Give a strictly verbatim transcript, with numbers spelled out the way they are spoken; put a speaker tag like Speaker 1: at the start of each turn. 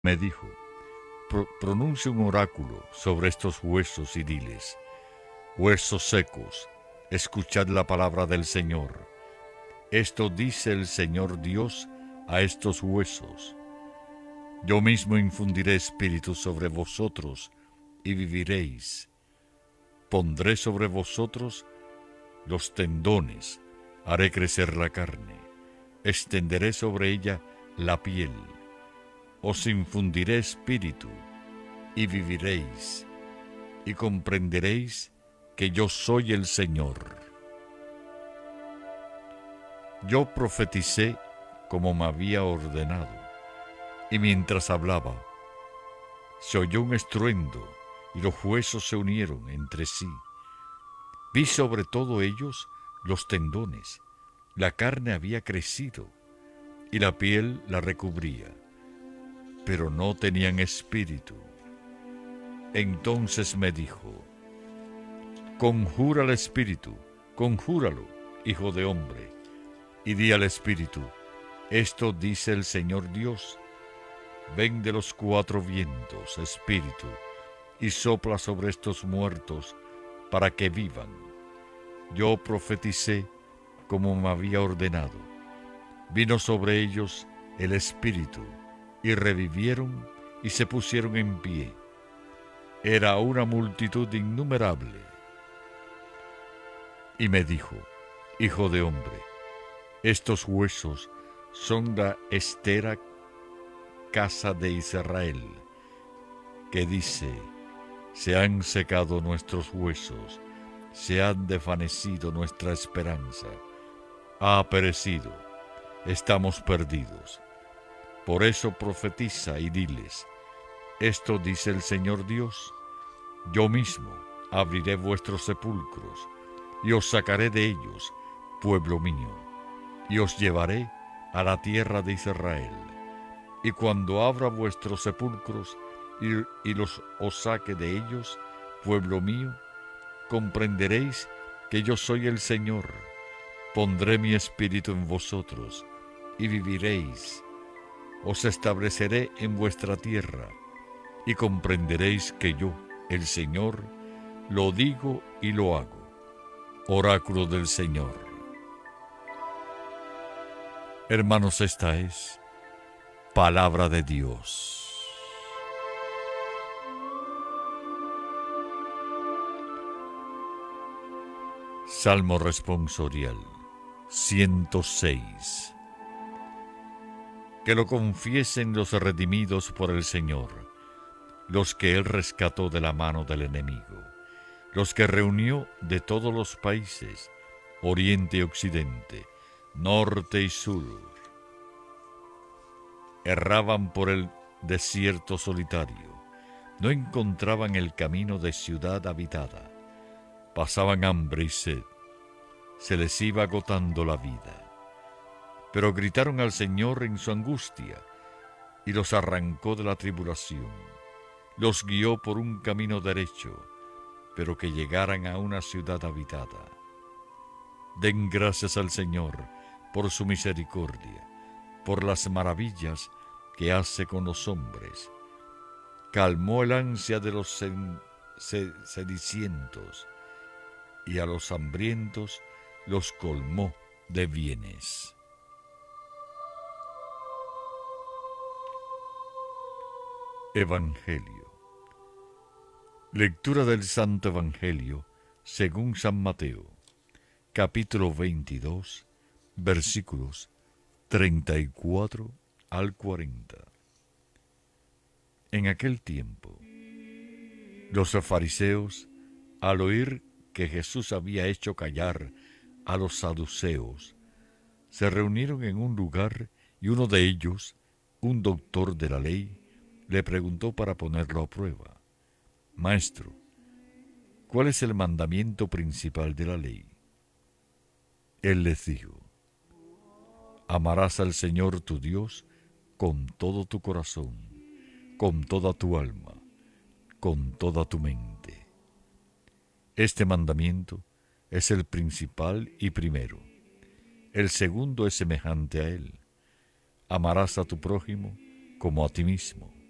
Speaker 1: Me dijo, "Pro- pronuncia un oráculo sobre estos huesos y diles, huesos secos, escuchad la palabra del Señor. Esto dice el Señor Dios a estos huesos. Yo mismo infundiré espíritu sobre vosotros y viviréis. Pondré sobre vosotros los tendones, haré crecer la carne, extenderé sobre ella la piel. Os infundiré espíritu y viviréis, y comprenderéis que yo soy el Señor. Yo profeticé como me había ordenado, y mientras hablaba, se oyó un estruendo, y los huesos se unieron entre sí. Vi sobre todo ellos los tendones, la carne había crecido, y la piel la recubría, pero no tenían espíritu. Entonces me dijo, conjura al espíritu, conjúralo, hijo de hombre, y di al espíritu, esto dice el Señor Dios, ven de los cuatro vientos, espíritu, y sopla sobre estos muertos para que vivan. Yo profeticé como me había ordenado. Vino sobre ellos el espíritu, y revivieron y se pusieron en pie. Era una multitud innumerable. Y me dijo, hijo de hombre, estos huesos son la estera casa de Israel, que dice, se han secado nuestros huesos, se han desvanecido nuestra esperanza, ha perecido, estamos perdidos. Por eso profetiza y diles, esto dice el Señor Dios, yo mismo abriré vuestros sepulcros, y os sacaré de ellos, pueblo mío, y os llevaré a la tierra de Israel. Y cuando abra vuestros sepulcros y, y los os saque de ellos, pueblo mío, comprenderéis que yo soy el Señor. Pondré mi espíritu en vosotros, y viviréis. Os estableceré en vuestra tierra, y comprenderéis que yo, el Señor, lo digo y lo hago. Oráculo del Señor. Hermanos, esta es palabra de Dios. Salmo responsorial ciento seis. Que lo confiesen los redimidos por el Señor, los que Él rescató de la mano del enemigo, los que reunió de todos los países, oriente y occidente, norte y sur. Erraban por el desierto solitario, no encontraban el camino de ciudad habitada, pasaban hambre y sed, se les iba agotando la vida. Pero gritaron al Señor en su angustia, y los arrancó de la tribulación. Los guió por un camino derecho, pero que llegaran a una ciudad habitada. Den gracias al Señor por su misericordia, por las maravillas que hace con los hombres. Calmó el ansia de los sedicientos, y a los hambrientos los colmó de bienes. Evangelio. Lectura del Santo Evangelio según San Mateo, capítulo veintidós, versículos treinta y cuatro al cuarenta. En aquel tiempo, los fariseos, al oír que Jesús había hecho callar a los saduceos, se reunieron en un lugar y uno de ellos, un doctor de la ley, le preguntó para ponerlo a prueba, Maestro, ¿cuál es el mandamiento principal de la ley? Él les dijo, amarás al Señor tu Dios con todo tu corazón, con toda tu alma, con toda tu mente. Este mandamiento es el principal y primero. El segundo es semejante a él. Amarás a tu prójimo como a ti mismo.